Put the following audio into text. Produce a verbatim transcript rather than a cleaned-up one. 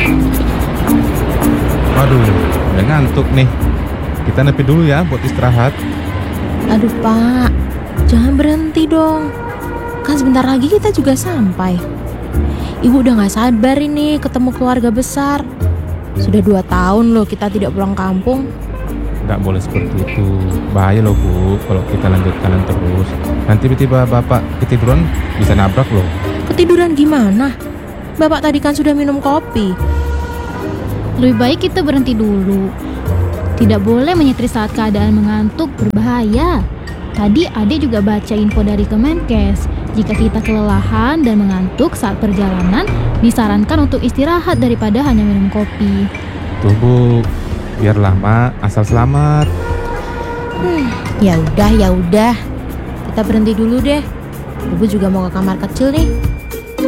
Waduh, udah ngantuk nih. Kita nepi dulu ya buat istirahat. Aduh Pak, jangan berhenti dong. Kan sebentar lagi kita juga sampai. Ibu udah gak sabar ini ketemu keluarga besar. Sudah dua tahun loh kita tidak pulang kampung. Nggak boleh seperti itu. Bahaya loh Bu, kalau kita lanjutkan terus. Nanti tiba-tiba Bapak ketiduran bisa nabrak loh. Ketiduran gimana? Bapak tadi kan sudah minum kopi. Lebih baik kita berhenti dulu. Tidak boleh menyetir saat keadaan mengantuk, berbahaya. Tadi Ade juga baca info dari Kemenkes. Jika kita kelelahan dan mengantuk saat perjalanan, disarankan untuk istirahat daripada hanya minum kopi. Tuh Bu, biar lama asal selamat. Hmm, ya udah, ya udah. Kita berhenti dulu deh. Ibu juga mau ke kamar kecil nih.